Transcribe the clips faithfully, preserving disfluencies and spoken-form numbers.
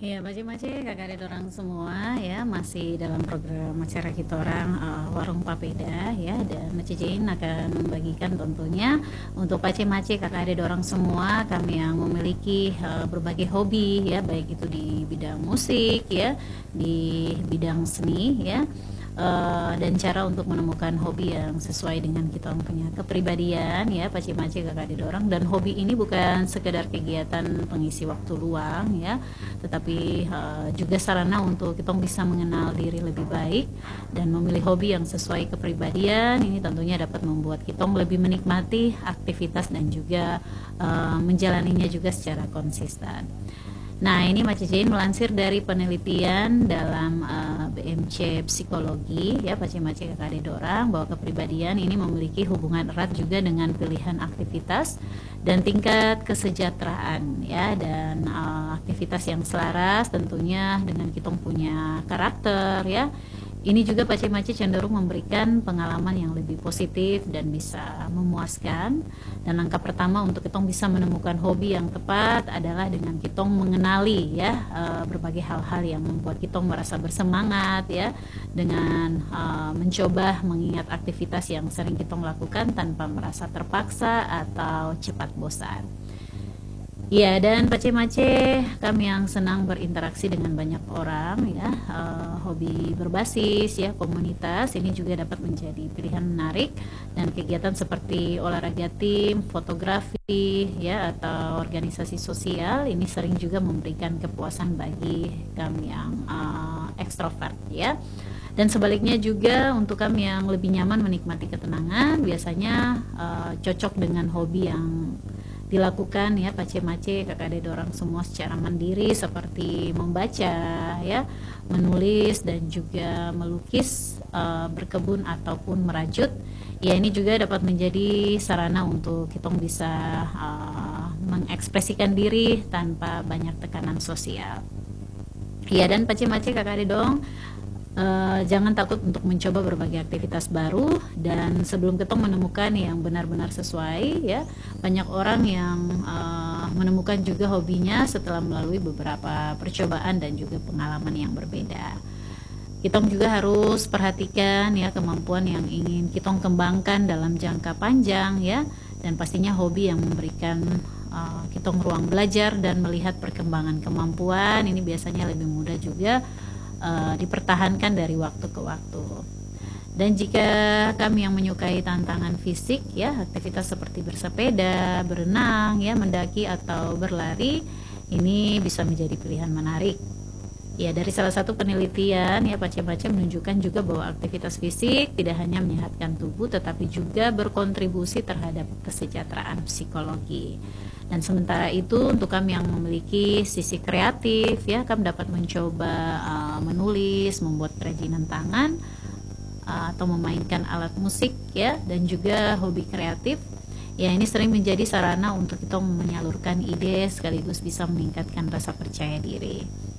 Iya, mace-mace kakak adik orang semua ya, masih dalam program acara kita orang uh, Warung Papeda ya, dan Mace Jane akan membagikan tentunya untuk mace-mace kakak adik orang semua, kami yang memiliki uh, berbagai hobi ya, baik itu di bidang musik ya, di bidang seni ya. Uh, dan cara untuk menemukan hobi yang sesuai dengan kita punya kepribadian ya, paci-maci kakak adik orang. Dan hobi ini bukan sekedar kegiatan pengisi waktu luang ya, tetapi uh, juga sarana untuk kita bisa mengenal diri lebih baik dan memilih hobi yang sesuai kepribadian. Ini tentunya dapat membuat kita lebih menikmati aktivitas dan juga uh, menjalaninya juga secara konsisten. Nah, ini Mace Jane melansir dari penelitian dalam uh, B M C Psikologi ya, pace-mace kakak adik dorang, bahwa kepribadian ini memiliki hubungan erat juga dengan pilihan aktivitas dan tingkat kesejahteraan ya, dan uh, aktivitas yang selaras tentunya dengan kita punya karakter ya. Ini juga pace-mace cenderung memberikan pengalaman yang lebih positif dan bisa memuaskan. Dan langkah pertama untuk kita bisa menemukan hobi yang tepat adalah dengan kita mengenali ya uh, berbagai hal-hal yang membuat kita merasa bersemangat ya, dengan uh, mencoba mengingat aktivitas yang sering kita lakukan tanpa merasa terpaksa atau cepat bosan. Ya, dan pace-mace kami yang senang berinteraksi dengan banyak orang ya, uh, hobi berbasis ya komunitas ini juga dapat menjadi pilihan menarik, dan kegiatan seperti olahraga tim, fotografi ya, atau organisasi sosial ini sering juga memberikan kepuasan bagi kami yang uh, ekstrovert ya. Dan sebaliknya juga untuk kami yang lebih nyaman menikmati ketenangan, biasanya uh, cocok dengan hobi yang dilakukan ya, pace-mace kakak adik orang semua secara mandiri, seperti membaca ya, menulis, dan juga melukis, uh, berkebun ataupun merajut ya. Ini juga dapat menjadi sarana untuk kita bisa uh, mengekspresikan diri tanpa banyak tekanan sosial ya. Dan pace-mace kakak adik dong, Uh, jangan takut untuk mencoba berbagai aktivitas baru, dan sebelum kita menemukan yang benar-benar sesuai ya, banyak orang yang uh, menemukan juga hobinya setelah melalui beberapa percobaan dan juga pengalaman yang berbeda. Kita juga harus perhatikan ya kemampuan yang ingin kita kembangkan dalam jangka panjang ya, dan pastinya hobi yang memberikan uh, kita ruang belajar dan melihat perkembangan kemampuan ini biasanya lebih mudah juga Uh, dipertahankan dari waktu ke waktu. Dan jika kami yang menyukai tantangan fisik ya, aktivitas seperti bersepeda, berenang ya, mendaki atau berlari ini bisa menjadi pilihan menarik ya. Dari salah satu penelitian ya, pace-mace menunjukkan juga bahwa aktivitas fisik tidak hanya menyehatkan tubuh tetapi juga berkontribusi terhadap kesejahteraan psikologi. Dan sementara itu untuk kami yang memiliki sisi kreatif ya, kami dapat mencoba uh, menulis, membuat kerajinan tangan, uh, atau memainkan alat musik ya, dan juga hobi kreatif ya, ini sering menjadi sarana untuk kita menyalurkan ide sekaligus bisa meningkatkan rasa percaya diri.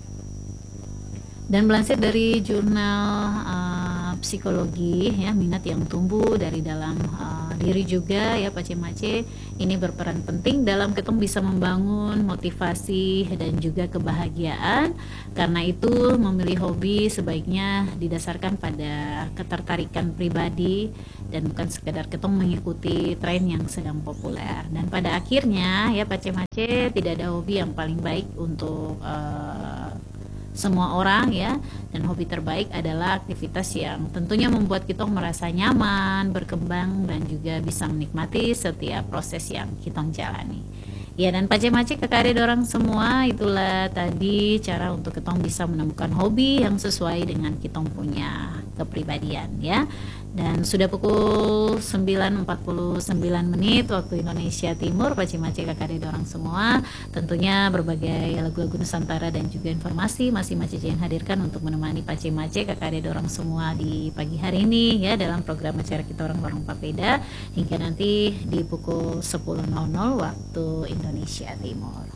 Dan melansir dari jurnal uh, psikologi ya, minat yang tumbuh dari dalam uh, diri juga ya, pace-mace ini berperan penting dalam kita bisa membangun motivasi dan juga kebahagiaan. Karena itu memilih hobi sebaiknya didasarkan pada ketertarikan pribadi dan bukan sekedar kita mengikuti tren yang sedang populer. Dan pada akhirnya ya, pace-mace tidak ada hobi yang paling baik untuk uh, semua orang ya, dan hobi terbaik adalah aktivitas yang tentunya membuat kita merasa nyaman, berkembang, dan juga bisa menikmati setiap proses yang kita jalani ya. Dan pace-mace kakak adik orang semua, itulah tadi cara untuk kita bisa menemukan hobi yang sesuai dengan kita punya kepribadian ya. Dan sudah pukul sembilan empat puluh sembilan menit waktu Indonesia Timur, pace-mace kakak adik orang semua, tentunya berbagai lagu-lagu Nusantara dan juga informasi masih Mace Jane hadirkan untuk menemani pace-mace kakak adik orang semua di pagi hari ini ya, dalam program acara kita orang Warung Papeda hingga nanti di pukul sepuluh nol nol waktu Indonesia Timur.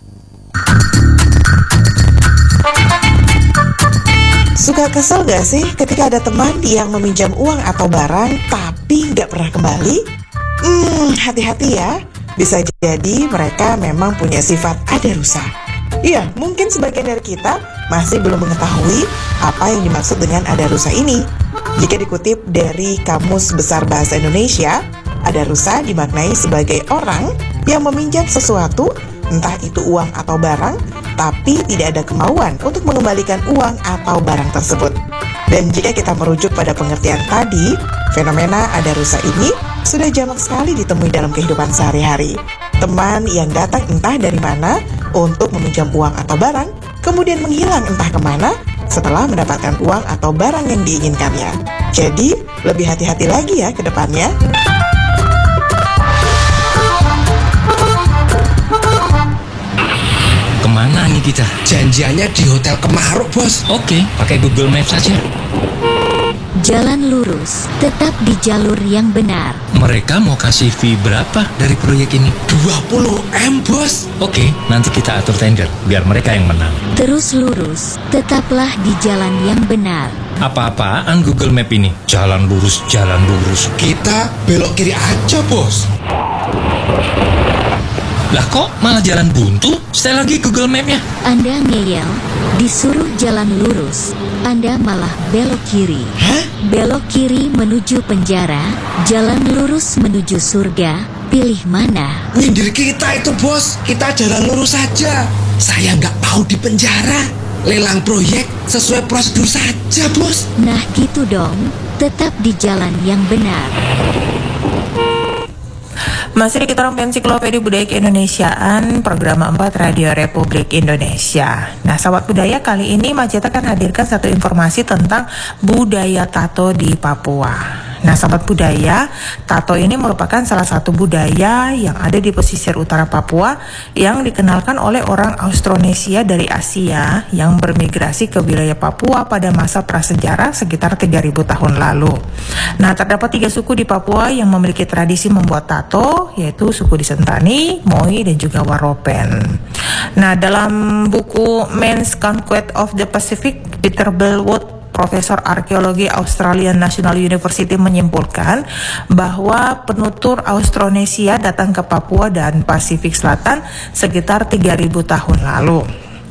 Suka kesel gak sih ketika ada teman yang meminjam uang atau barang tapi gak pernah kembali? Hmm, hati-hati ya. Bisa jadi mereka memang punya sifat ada rusa. Iya, mungkin sebagian dari kita masih belum mengetahui apa yang dimaksud dengan adarusa ini. Jika dikutip dari Kamus Besar Bahasa Indonesia, adarusa dimaknai sebagai orang yang meminjam sesuatu, entah itu uang atau barang, tapi tidak ada kemauan untuk mengembalikan uang atau barang tersebut. Dan jika kita merujuk pada pengertian tadi, fenomena adarusa ini sudah jamak sekali ditemui dalam kehidupan sehari-hari. Teman yang datang entah dari mana untuk meminjam uang atau barang, kemudian menghilang entah kemana setelah mendapatkan uang atau barang yang diinginkannya. Jadi, lebih hati-hati lagi ya ke depannya. Kemana nih kita? Janjiannya di Hotel Kemaruk, Bos. Oke, pakai Google Maps saja. Jalan lurus, tetap di jalur yang benar. Mereka mau kasih fee berapa dari proyek ini? dua puluh M, Bos. Oke, nanti kita atur tender, biar mereka yang menang. Terus lurus, tetaplah di jalan yang benar. Apa-apaan Google Map ini? Jalan lurus, jalan lurus. Kita belok kiri aja, Bos. Lah kok malah jalan buntu? Setel lagi Google Map-nya. Anda ngeyel, disuruh jalan lurus, Anda malah belok kiri. Hah? Belok kiri menuju penjara, jalan lurus menuju surga. Pilih mana? Nyindir kita itu, Bos. Kita jalan lurus saja. Saya nggak mau di penjara. Lelang proyek sesuai prosedur saja, Bos. Nah gitu dong, tetap di jalan yang benar. Masih di kita orang Ensiklopedia Budaya Keindonesiaan, program empat Radio Republik Indonesia. Nah, sahabat budaya, kali ini Maceta akan hadirkan satu informasi tentang budaya tato di Papua. Nah, sahabat budaya, tato ini merupakan salah satu budaya yang ada di pesisir utara Papua yang dikenalkan oleh orang Austronesia dari Asia yang bermigrasi ke wilayah Papua pada masa prasejarah sekitar tiga ribu tahun lalu. Nah, terdapat tiga suku di Papua yang memiliki tradisi membuat tato, yaitu suku di Sentani, Moi, dan juga Waropen. Nah, dalam buku Men's Conquest of the Pacific, Peter Bellwood, Profesor Arkeologi Australian National University, menyimpulkan bahwa penutur Austronesia datang ke Papua dan Pasifik Selatan sekitar tiga ribu tahun lalu.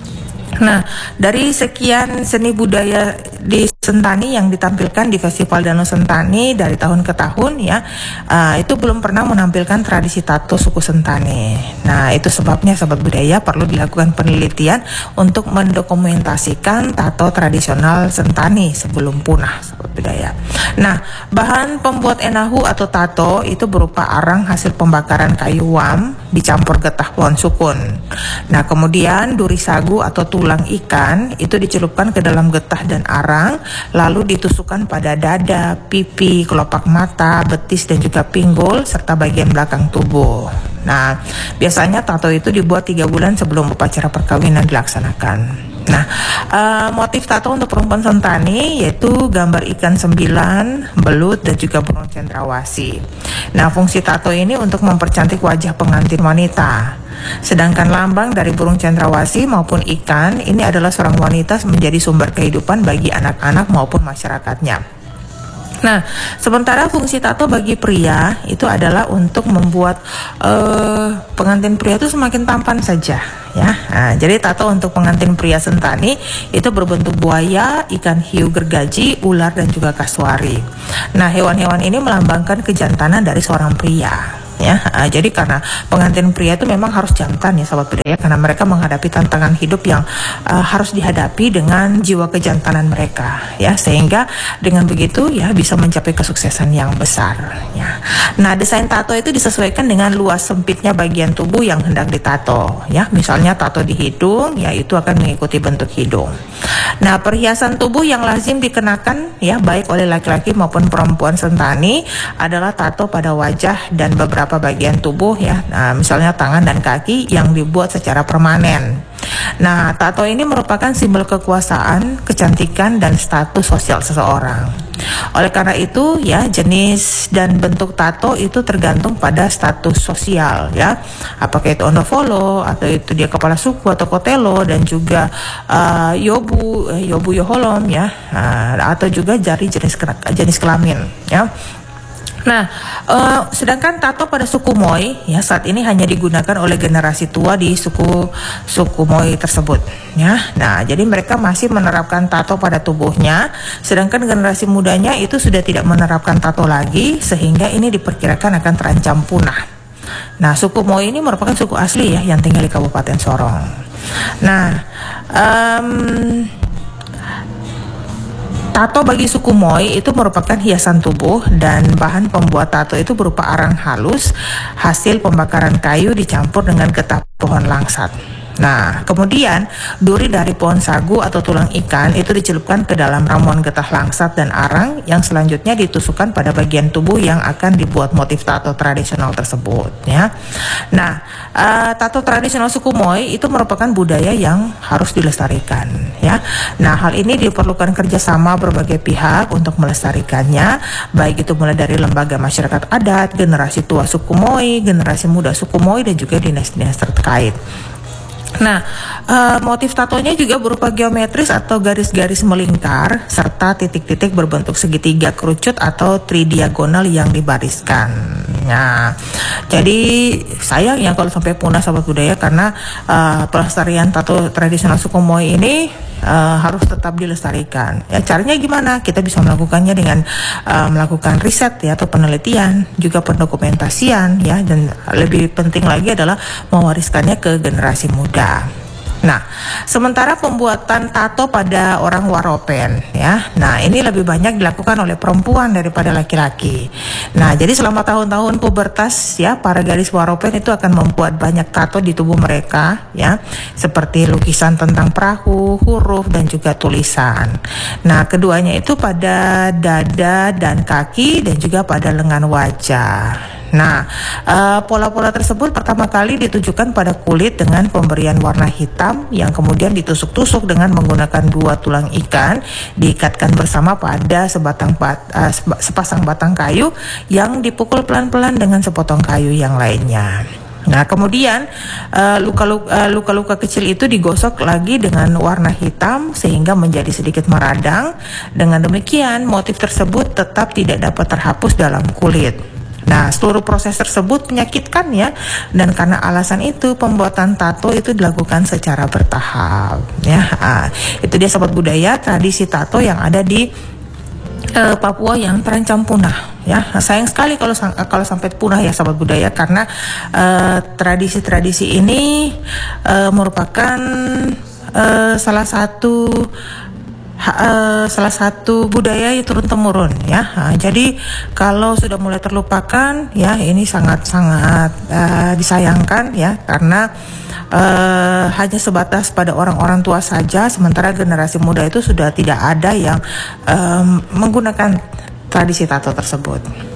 Nah, dari sekian seni budaya di Sentani yang ditampilkan di Festival Danau Sentani dari tahun ke tahun ya, uh, itu belum pernah menampilkan tradisi tato suku Sentani. Nah, itu sebabnya sahabat budaya perlu dilakukan penelitian untuk mendokumentasikan tato tradisional Sentani sebelum punah, sahabat budaya. Nah, bahan pembuat enahu atau tato itu berupa arang hasil pembakaran kayu wam dicampur getah pohon sukun. Nah, kemudian duri sagu atau tulang ikan itu dicelupkan ke dalam getah dan arang, lalu ditusukkan pada dada, pipi, kelopak mata, betis, dan juga pinggul serta bagian belakang tubuh. Nah, biasanya tato itu dibuat tiga bulan sebelum upacara perkawinan dilaksanakan. Nah, uh, motif tato untuk perempuan Sentani yaitu gambar ikan sembilan, belut, dan juga burung cendrawasih. Nah, fungsi tato ini untuk mempercantik wajah pengantin wanita. Sedangkan lambang dari burung cendrawasih maupun ikan ini adalah seorang wanita menjadi sumber kehidupan bagi anak-anak maupun masyarakatnya. Nah, sementara fungsi tato bagi pria itu adalah untuk membuat uh, pengantin pria itu semakin tampan saja, ya. Nah, jadi tato untuk pengantin pria Sentani itu berbentuk buaya, ikan hiu gergaji, ular, dan juga kasuari. Nah, hewan-hewan ini melambangkan kejantanan dari seorang pria. Ya, uh, jadi karena pengantin pria itu memang harus jantan ya sahabat budaya, karena mereka menghadapi tantangan hidup yang uh, harus dihadapi dengan jiwa kejantanan mereka ya, sehingga dengan begitu ya bisa mencapai kesuksesan yang besar ya. Nah, desain tato itu disesuaikan dengan luas sempitnya bagian tubuh yang hendak ditato ya. Misalnya tato di hidung ya itu akan mengikuti bentuk hidung. Nah, perhiasan tubuh yang lazim dikenakan ya baik oleh laki-laki maupun perempuan Sentani adalah tato pada wajah dan beberapa bagian tubuh ya, nah, misalnya tangan dan kaki yang dibuat secara permanen. Nah, tato ini merupakan simbol kekuasaan, kecantikan, dan status sosial seseorang. Oleh karena itu ya, jenis dan bentuk tato itu tergantung pada status sosial ya, apakah itu ondofolo atau itu dia kepala suku atau kotelo, dan juga uh, yobu eh, yobu yoholom ya, uh, atau juga jari jenis jenis kelamin ya. Nah, uh, sedangkan tato pada suku Moi ya saat ini hanya digunakan oleh generasi tua di suku suku Moi tersebut ya. Nah, jadi mereka masih menerapkan tato pada tubuhnya, sedangkan generasi mudanya itu sudah tidak menerapkan tato lagi sehingga ini diperkirakan akan terancam punah. Nah, suku Moi ini merupakan suku asli ya yang tinggal di Kabupaten Sorong. Nah, um, tato bagi suku Moi itu merupakan hiasan tubuh dan bahan pembuat tato itu berupa arang halus hasil pembakaran kayu dicampur dengan getah pohon langsat. Nah, kemudian duri dari pohon sagu atau tulang ikan itu dicelupkan ke dalam ramuan getah langsat dan arang yang selanjutnya ditusukkan pada bagian tubuh yang akan dibuat motif tato tradisional tersebut ya. Nah, uh, tato tradisional suku Moi itu merupakan budaya yang harus dilestarikan ya. Nah, hal ini diperlukan kerjasama berbagai pihak untuk melestarikannya, baik itu mulai dari lembaga masyarakat adat, generasi tua suku Moi, generasi muda suku Moi dan juga dinas-dinas terkait. Nah, uh, motif tatonya juga berupa geometris atau garis-garis melingkar serta titik-titik berbentuk segitiga kerucut atau tridiagonal yang dibariskan. Nah, jadi sayang ya kalau sampai punah sahabat budaya karena uh, pelestarian tato tradisional suku Moi ini Uh, harus tetap dilestarikan. Ya, caranya gimana? Kita bisa melakukannya dengan uh, melakukan riset ya atau penelitian, juga pendokumentasian ya, dan lebih penting lagi adalah mewariskannya ke generasi muda. Nah, sementara pembuatan tato pada orang Waropen ya, nah ini lebih banyak dilakukan oleh perempuan daripada laki-laki. Nah, jadi selama tahun-tahun pubertas ya, para gadis Waropen itu akan membuat banyak tato di tubuh mereka ya, seperti lukisan tentang perahu, huruf dan juga tulisan. Nah, keduanya itu pada dada dan kaki dan juga pada lengan wajah. Nah, uh, pola-pola tersebut pertama kali ditujukan pada kulit dengan pemberian warna hitam yang kemudian ditusuk-tusuk dengan menggunakan dua tulang ikan diikatkan bersama pada sebatang bat, uh, sepasang batang kayu yang dipukul pelan-pelan dengan sepotong kayu yang lainnya. Nah, kemudian uh, luka-luka, uh, luka-luka kecil itu digosok lagi dengan warna hitam sehingga menjadi sedikit meradang. Dengan demikian, motif tersebut tetap tidak dapat terhapus dalam kulit. Nah, seluruh proses tersebut menyakitkan ya, dan karena alasan itu pembuatan tato itu dilakukan secara bertahap ya. Nah, itu dia sahabat budaya tradisi tato yang ada di uh, Papua yang terancam punah ya. Nah, sayang sekali kalau kalau sampai punah ya sahabat budaya karena uh, tradisi-tradisi ini uh, merupakan uh, salah satu Ha, uh, salah satu budaya yang turun temurun ya. Nah, jadi kalau sudah mulai terlupakan ya ini sangat-sangat uh, disayangkan ya karena uh, hanya sebatas pada orang-orang tua saja, sementara generasi muda itu sudah tidak ada yang um, menggunakan tradisi tato tersebut.